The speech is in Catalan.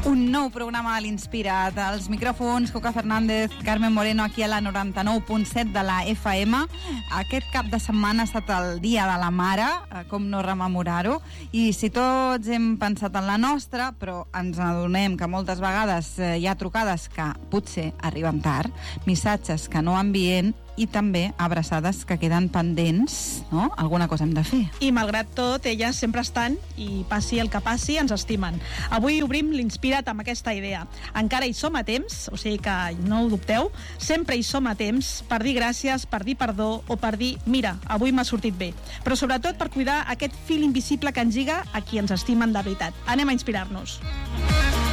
Un nou programa de l'Inspirat. Als micròfons, Coca Fernández, Carmen Moreno, aquí a la 99.7 de la FM. Aquest cap de setmana ha estat el Dia de la Mare, com no rememorar-ho, i si tots hem pensat en la nostra, però ens adonem que moltes vegades hi ha trucades que potser arriben tard, missatges que no enviem i també abraçades que queden pendents, no? Alguna cosa hem de fer. I malgrat tot, elles sempre estan i passi el que passi, ens estimen. Avui obrim l'Inspirat amb aquesta idea. Encara hi som a temps, o sigui que no ho dubteu, sempre hi som a temps per dir gràcies, per dir perdó o per dir, mira, avui m'ha sortit bé. Però sobretot per cuidar aquest fil invisible que ens lliga a qui ens estimen de veritat. Anem a inspirar-nos.